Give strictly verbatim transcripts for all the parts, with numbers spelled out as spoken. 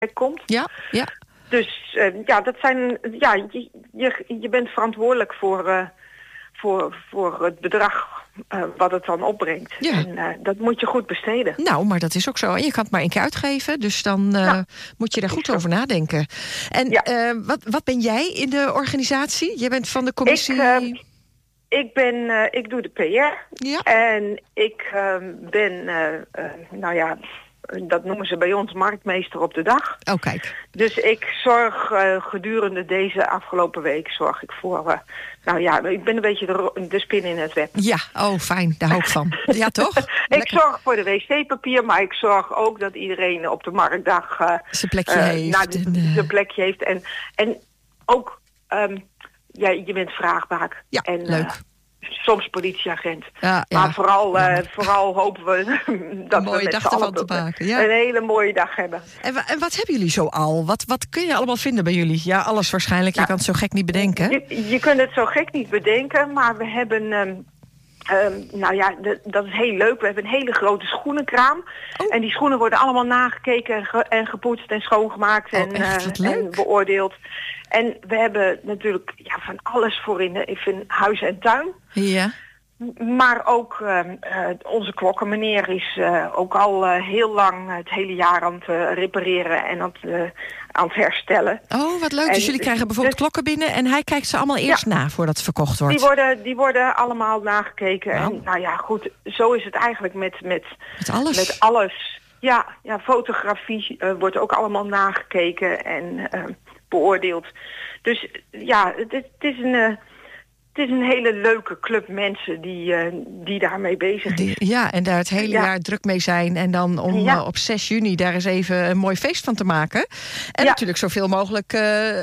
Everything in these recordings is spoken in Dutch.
komt. Ja, ja. Dus uh, ja, dat zijn, ja, je, je, je bent verantwoordelijk voor, uh, voor, voor het bedrag uh, wat het dan opbrengt. Ja. En uh, dat moet je goed besteden. Nou, maar dat is ook zo. En je kan het maar één keer uitgeven, dus dan uh, ja. moet je daar goed over nadenken. En ja. uh, wat, wat ben jij in de organisatie? Jij bent van de commissie... Ik, uh, ik, ben, uh, ik doe de P R. Ja. En ik uh, ben, uh, uh, nou ja... dat noemen ze bij ons marktmeester op de dag. Oh, kijk. Dus ik zorg uh, gedurende deze afgelopen week zorg ik voor... Uh, nou ja, ik ben een beetje de, de spin in het web. Ja, oh fijn, daar hou ik van. Ja, toch? Ik zorg voor de wc-papier, maar ik zorg ook dat iedereen op de marktdag... Uh, zijn plekje uh, heeft. Nou, de, en, uh... zijn plekje heeft. En, en ook, um, ja, je bent vraagbaar. Ja, en, leuk. Uh, soms politieagent. Ja, ja. Maar vooral, uh, vooral hopen we dat een mooie we met dag z'n allen ervan te maken. Ja. een hele mooie dag hebben. En, wa- en wat hebben jullie zo al? Wat, wat kun je allemaal vinden bij jullie? Ja, alles waarschijnlijk. Je ja. kan het zo gek niet bedenken. Je, je kunt het zo gek niet bedenken, maar we hebben... Um, Um, nou ja, de, dat is heel leuk. We hebben een hele grote schoenenkraam. Oh. En die schoenen worden allemaal nagekeken en, ge, en gepoetst en schoongemaakt en, oh, echt, uh, en beoordeeld. En we hebben natuurlijk ja, van alles voor in, de, in huis en tuin. Ja. Maar ook uh, uh, onze klokkenmeneer is uh, ook al uh, heel lang het hele jaar aan het uh, repareren en aan het, uh, aan het herstellen. Oh, wat leuk. En, dus jullie krijgen bijvoorbeeld dus, klokken binnen en hij kijkt ze allemaal eerst ja, na voordat het verkocht wordt. Die worden, die worden allemaal nagekeken. Nou. En nou ja, goed, zo is het eigenlijk met, met, met alles. Met alles. Ja, ja, fotografie uh, wordt ook allemaal nagekeken en uh, beoordeeld. Dus ja, het, het is een... Uh, Het is een hele leuke club mensen die, uh, die daarmee bezig is. Die, ja, en daar het hele ja. jaar druk mee zijn. En dan om ja. uh, op zes juni daar eens even een mooi feest van te maken. En ja. natuurlijk zoveel mogelijk uh,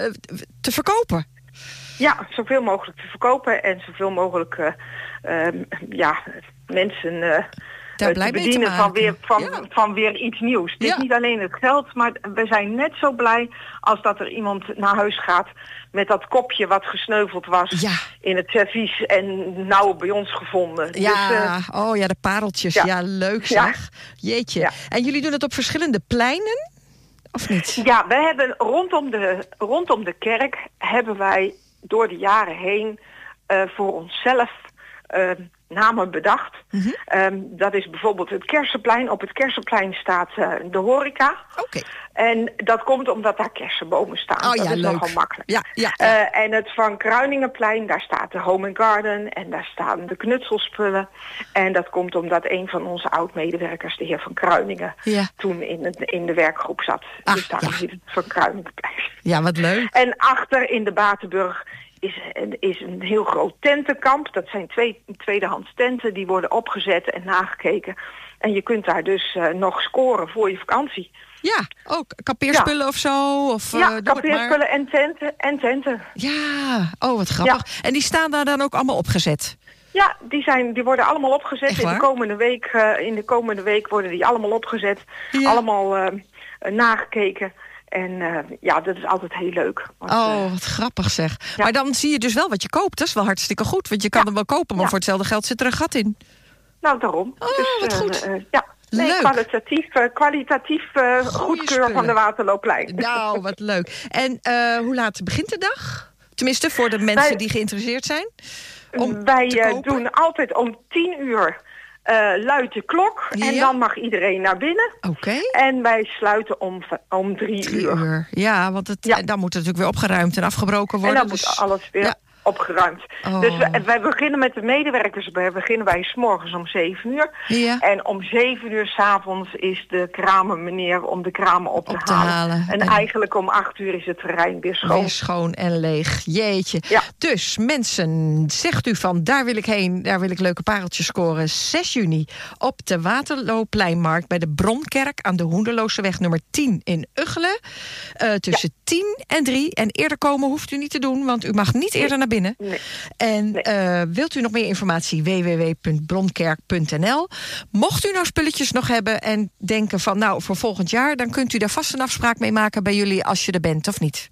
te verkopen. Ja, zoveel mogelijk te verkopen. En zoveel mogelijk uh, uh, ja, mensen... Uh, Daar blij te bedienen te van, weer, van, ja. van weer iets nieuws. Het ja. is niet alleen het geld, maar we zijn net zo blij als dat er iemand naar huis gaat met dat kopje wat gesneuveld was ja. in het servies en nou bij ons gevonden. Ja, dus, uh, oh ja, de pareltjes. Ja, ja leuk zeg. Ja. Jeetje. Ja. En jullie doen het op verschillende pleinen, of niet? Ja, we hebben rondom de, rondom de kerk hebben wij door de jaren heen uh, voor onszelf... Uh, namen bedacht. Mm-hmm. Um, dat is bijvoorbeeld het Kersenplein. Op het Kersenplein staat uh, de horeca. Okay. En dat komt omdat daar kersenbomen staan. Oh, dat ja, is leuk. nogal makkelijk. Ja, ja, ja. Uh, en het Van Kruiningenplein, daar staat de Home and Garden. En daar staan de knutselspullen. En dat komt omdat een van onze oud-medewerkers, de heer Van Kruiningen, ja. toen in, het, in de werkgroep zat. Ach, dus daar ja. zit het Van Kruiningenplein. Ja, wat leuk. En achter in de Batenburg Is, is een heel groot tentenkamp. Dat zijn twee tweedehands tenten. Die worden opgezet en nagekeken. En je kunt daar dus uh, nog scoren voor je vakantie. Ja, ook kampeerspullen ja. of zo? Of, ja, uh, kampeerspullen en tenten, en tenten. Ja, oh wat grappig. Ja. En die staan daar dan ook allemaal opgezet? Ja, die, zijn, die worden allemaal opgezet. In de, komende week, uh, in de komende week worden die allemaal opgezet. Ja. Allemaal uh, uh, nagekeken. En uh, ja, dat is altijd heel leuk. Want, oh, uh, wat grappig zeg. Ja. Maar dan zie je dus wel wat je koopt. Dat is wel hartstikke goed. Want je kan ja. hem wel kopen, maar ja. voor hetzelfde geld zit er een gat in. Nou, daarom. Oh, dus, wat uh, goed. Uh, ja. Nee, leuk. Kwalitatief, uh, kwalitatief uh, goedkeur spullen. Van de Waterloopplein. Nou, wat leuk. En uh, hoe laat begint de dag? Tenminste, voor de mensen Wij, die geïnteresseerd zijn. Om wij uh, doen altijd om tien uur... Uh, luidt de klok ja. en dan mag iedereen naar binnen. Oké. Okay. En wij sluiten om, om drie, drie uur. uur. Ja, want het, ja. dan moet het natuurlijk weer opgeruimd en afgebroken worden. En dan dus... moet alles weer ja. opgeruimd. Oh. Dus wij, wij beginnen met de medewerkers. We beginnen wij 's morgens om zeven uur. Ja. En om zeven uur 's avonds is de kramenmeneer om de kramen op, op te, te halen. halen. En, en eigenlijk om acht uur is het terrein weer schoon. Weer schoon en leeg. Jeetje. Ja. Dus mensen, zegt u van daar wil ik heen, daar wil ik leuke pareltjes scoren. zes juni op de Waterloopleinmarkt bij de Bronkerk aan de Hoenderlooseweg nummer tien in Ugchelen. Uh, tussen ja. tien en drie. En eerder komen hoeft u niet te doen, want u mag niet eerder naar binnen. Nee. En nee. uh, wilt u nog meer informatie? w w w punt bronkerk punt n l. Mocht u nou spulletjes nog hebben en denken van nou voor volgend jaar, dan kunt u daar vast een afspraak mee maken bij jullie als je er bent of niet?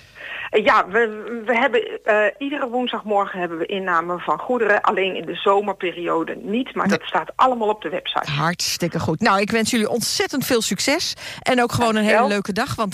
Ja, we, we hebben uh, iedere woensdagmorgen hebben we inname van goederen. Alleen in de zomerperiode niet, maar nee. dat staat allemaal op de website. Hartstikke goed. Nou, ik wens jullie ontzettend veel succes. En ook gewoon een hele leuke dag, want